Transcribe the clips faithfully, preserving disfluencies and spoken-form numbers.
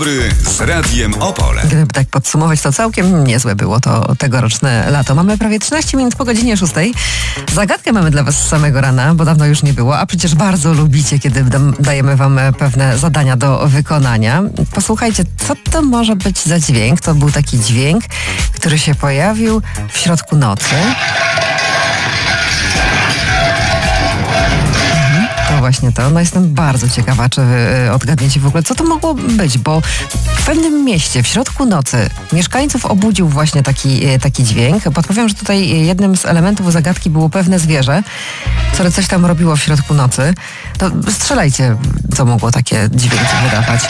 Z Radiem Opole. Gdyby tak podsumować, to całkiem niezłe było to tegoroczne lato. Mamy prawie trzynaście minut po godzinie szóstej. Zagadkę mamy dla was z samego rana, bo dawno już nie było, a przecież bardzo lubicie, kiedy dajemy wam pewne zadania do wykonania. Posłuchajcie, co to może być za dźwięk? To był taki dźwięk, który się pojawił w środku nocy. To właśnie to. No jestem bardzo ciekawa, czy wy odgadniecie w ogóle, co to mogło być, bo w pewnym mieście, w środku nocy mieszkańców obudził właśnie taki, taki dźwięk. Podpowiem, że tutaj jednym z elementów zagadki było pewne zwierzę, które coś tam robiło w środku nocy. To strzelajcie, co mogło takie dźwięki wydawać.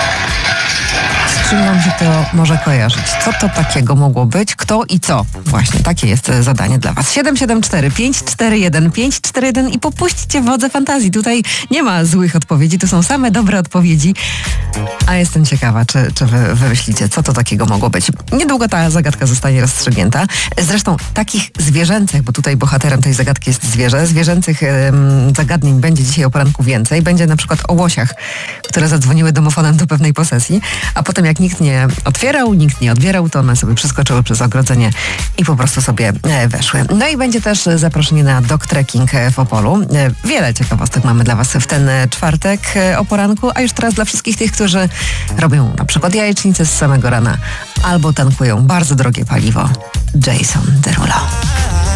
Z czym wam się to może kojarzyć? Co to takiego mogło być? Kto i co? Właśnie, takie jest zadanie dla was. siedem siedem cztery pięć cztery jeden pięć cztery jeden i popuśćcie wodze fantazji. Tutaj nie ma złych odpowiedzi, to są same dobre odpowiedzi. A jestem ciekawa, czy, czy wy wymyślicie, co to takiego mogło być. Niedługo ta zagadka zostanie rozstrzygnięta. Zresztą takich zwierzęcych, bo tutaj bohaterem tej zagadki jest zwierzę, zwierzęcych ym, zagadnień będzie dzisiaj o poranku więcej. Będzie na przykład o łosiach, które zadzwoniły domofonem do pewnej posesji, a potem jak nikt nie otwierał, nikt nie odbierał, to one sobie przeskoczyły przez ogrodzenie i po prostu sobie weszły. No i będzie też zaproszenie na dog trekking w Opolu. Wiele ciekawostek mamy dla was w ten czwartek o poranku, a już teraz dla wszystkich tych, którzy robią na przykład jajecznicę z samego rana albo tankują bardzo drogie paliwo. Jason Derulo.